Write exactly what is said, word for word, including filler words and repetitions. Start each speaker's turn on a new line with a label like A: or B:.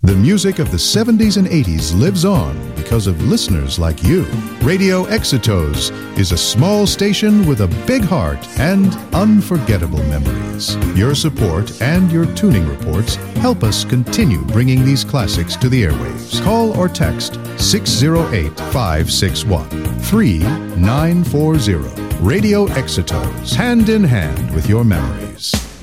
A: The music of the seventies and eighties lives on because of listeners like you. Radio Exitos is a small station with a big heart and unforgettable memories. Your support and your tuning reports help us continue bringing these classics to the airwaves. Call or text six oh eight, five six one, three nine four zero. Radio Exitos, hand in hand with your memory.